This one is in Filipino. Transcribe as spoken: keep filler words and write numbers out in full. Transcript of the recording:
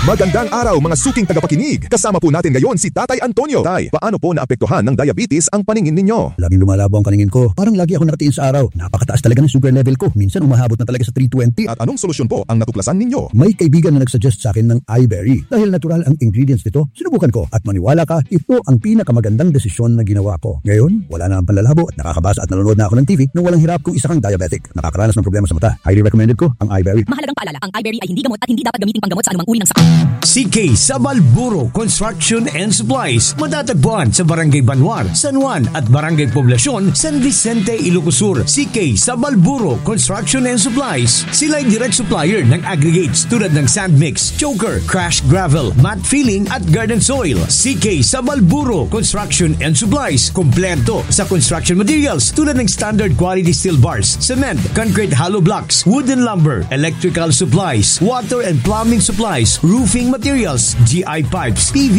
Magandang araw mga suking tagapakinig. Kasama po natin ngayon si Tatay Antonio. Tay, paano po naapektuhan ng diabetes ang paningin ninyo? Laging lumalabo ang paningin ko. Parang lagi ako nakatiin sa araw. Napakataas talaga ng sugar level ko. Minsan umahabot na talaga sa three twenty. At anong solusyon po ang natuklasan ninyo? May kaibigan na nagsuggest sa akin ng iBerry. Dahil natural ang ingredients nito, sinubukan ko. At maniwala ka, ito ang pinakamagandang desisyon na ginawa ko. Ngayon, wala na ang panlalabo at nakakabasa at nanonood na ako ng T V nang walang hirap kung isa kang diabetic. Nakakaranas ng problema sa mata. Highly recommended ko ang iBerry. Mahalagang paalala, ang iBerry ay hindi gamot at hindi dapat gamitin panggamot sa anumang uri ng sakit. C K Sabalburo Construction and Supplies. Matatagpuan sa Barangay Banwar, San Juan at Barangay Poblacion, San Vicente, Ilocos Sur. C K Sabalburo Construction and Supplies. Sila ay direct supplier ng aggregates tulad ng sand mix, choker, crash gravel, mat filling at garden soil. C K Sabalburo Construction and Supplies. Kompleto sa construction materials tulad ng standard quality steel bars, cement, concrete hollow blocks, wooden lumber, electrical supplies, water and plumbing supplies, roofing materials, G I pipes, P V